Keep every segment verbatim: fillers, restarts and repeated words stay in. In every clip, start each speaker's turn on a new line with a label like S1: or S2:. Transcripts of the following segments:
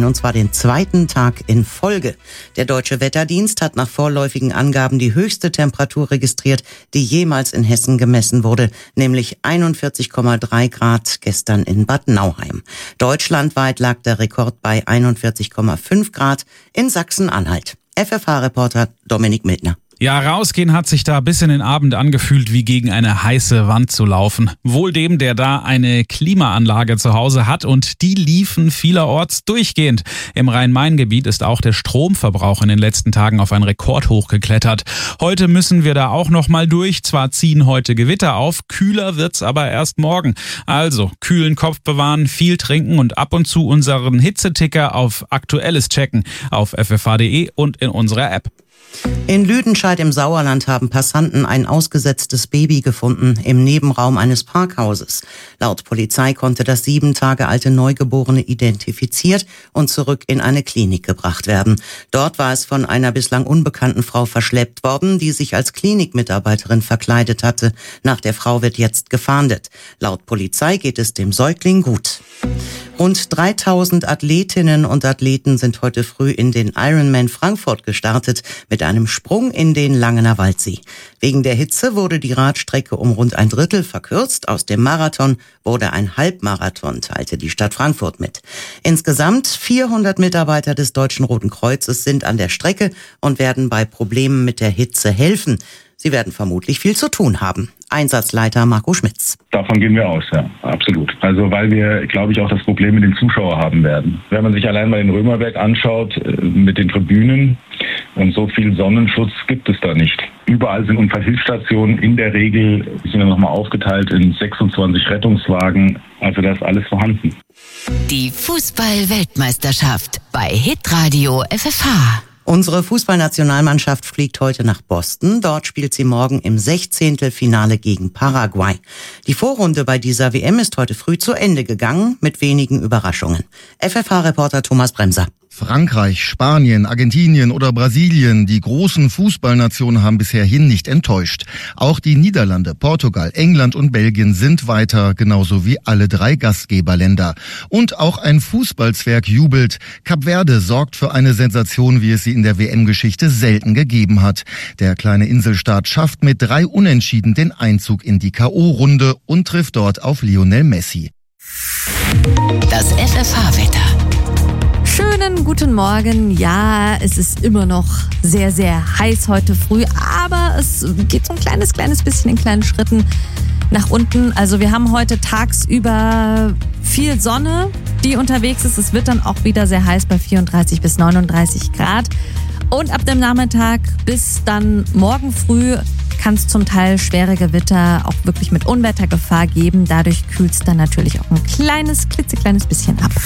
S1: und zwar den zweiten Tag in Folge. Der Deutsche Wetterdienst hat nach vorläufigen Angaben die höchste Temperatur registriert, die jemals in Hessen gemessen wurde, nämlich einundvierzig Komma drei Grad gestern in Bad Nauheim. Deutschlandweit lag der Rekord bei einundvierzig Komma fünf Grad in Sachsen-Anhalt. F F H-Reporter Dominik Mildner.
S2: Ja, rausgehen hat sich da bis in den Abend angefühlt, wie gegen eine heiße Wand zu laufen. Wohl dem, der da eine Klimaanlage zu Hause hat, und die liefen vielerorts durchgehend. Im Rhein-Main-Gebiet ist auch der Stromverbrauch in den letzten Tagen auf ein Rekordhoch geklettert. Heute müssen wir da auch noch mal durch. Zwar ziehen heute Gewitter auf, kühler wird's aber erst morgen. Also kühlen Kopf bewahren, viel trinken und ab und zu unseren Hitzeticker auf Aktuelles checken auf f f h punkt d e und in unserer App.
S1: In Lüdenscheid im Sauerland haben Passanten ein ausgesetztes Baby gefunden im Nebenraum eines Parkhauses. Laut Polizei konnte das sieben Tage alte Neugeborene identifiziert und zurück in eine Klinik gebracht werden. Dort war es von einer bislang unbekannten Frau verschleppt worden, die sich als Klinikmitarbeiterin verkleidet hatte. Nach der Frau wird jetzt gefahndet. Laut Polizei geht es dem Säugling gut. Rund dreitausend Athletinnen und Athleten sind heute früh in den Ironman Frankfurt gestartet mit einem Sprung in den Langener Waldsee. Wegen der Hitze wurde die Radstrecke um rund ein Drittel verkürzt. Aus dem Marathon wurde ein Halbmarathon, teilte die Stadt Frankfurt mit. Insgesamt vierhundert Mitarbeiter des Deutschen Roten Kreuzes sind an der Strecke und werden bei Problemen mit der Hitze helfen. Sie werden vermutlich viel zu tun haben. Einsatzleiter Marco Schmitz.
S3: Davon gehen wir aus, ja, absolut. Also weil wir, glaube ich, auch das Problem mit den Zuschauern haben werden. Wenn man sich allein mal den Römerberg anschaut mit den Tribünen, und so viel Sonnenschutz gibt es da nicht. Überall sind Unfallhilfsstationen, in der Regel sind wir nochmal aufgeteilt in sechsundzwanzig Rettungswagen. Also da ist alles vorhanden.
S4: Die Fußball-Weltmeisterschaft bei Hitradio F F H.
S1: Unsere Fußballnationalmannschaft fliegt heute nach Boston. Dort spielt sie morgen im Sechzehntelfinale gegen Paraguay. Die Vorrunde bei dieser W M ist heute früh zu Ende gegangen, mit wenigen Überraschungen. F F H-Reporter Thomas Bremser.
S5: Frankreich, Spanien, Argentinien oder Brasilien, die großen Fußballnationen haben bisherhin nicht enttäuscht. Auch die Niederlande, Portugal, England und Belgien sind weiter, genauso wie alle drei Gastgeberländer. Und auch ein Fußballzwerg jubelt. Kap Verde sorgt für eine Sensation, wie es sie in der W M-Geschichte selten gegeben hat. Der kleine Inselstaat schafft mit drei Unentschieden den Einzug in die K O-Runde und trifft dort auf Lionel Messi.
S4: Das F F H-Wetter.
S6: Schönen guten Morgen. Ja, es ist immer noch sehr, sehr heiß heute früh, aber es geht so ein kleines, kleines bisschen in kleinen Schritten nach unten. Also wir haben heute tagsüber viel Sonne, die unterwegs ist. Es wird dann auch wieder sehr heiß bei vierunddreißig bis neununddreißig Grad. Und ab dem Nachmittag bis dann morgen früh kann es zum Teil schwere Gewitter, auch wirklich mit Unwettergefahr geben. Dadurch kühlt es dann natürlich auch ein kleines, klitzekleines bisschen ab.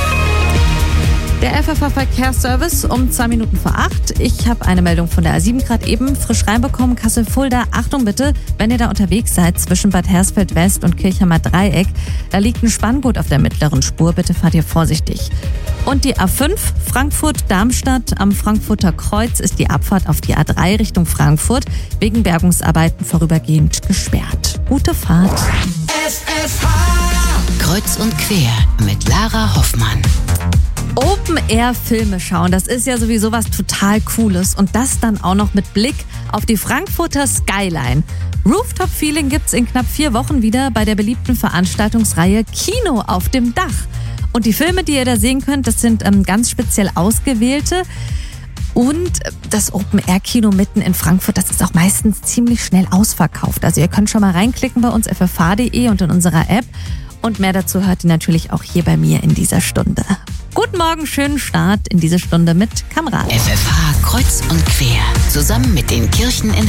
S6: Der F F H-Verkehrsservice um zwei Minuten vor acht. Ich habe eine Meldung von der A sieben gerade eben frisch reinbekommen. Kassel-Fulda, Achtung bitte, wenn ihr da unterwegs seid zwischen Bad Hersfeld West und Kirchheimer Dreieck, da liegt ein Spanngurt auf der mittleren Spur. Bitte fahrt ihr vorsichtig. Und die A fünf, Frankfurt-Darmstadt am Frankfurter Kreuz, ist die Abfahrt auf die A drei Richtung Frankfurt wegen Bergungsarbeiten vorübergehend gesperrt. Gute Fahrt.
S4: F F H Kreuz und quer mit Lara Hoffmann.
S6: Open-Air-Filme schauen, das ist ja sowieso was total Cooles. Und das dann auch noch mit Blick auf die Frankfurter Skyline. Rooftop-Feeling gibt's in knapp vier Wochen wieder bei der beliebten Veranstaltungsreihe Kino auf dem Dach. Und die Filme, die ihr da sehen könnt, das sind ähm, ganz speziell ausgewählte. Und das Open-Air-Kino mitten in Frankfurt, das ist auch meistens ziemlich schnell ausverkauft. Also ihr könnt schon mal reinklicken bei uns f f h punkt d e und in unserer App. Und mehr dazu hört ihr natürlich auch hier bei mir in dieser Stunde. Guten Morgen, schönen Start in diese Stunde mit Kamera.
S4: F F H Kreuz und quer. Zusammen mit den Kirchen in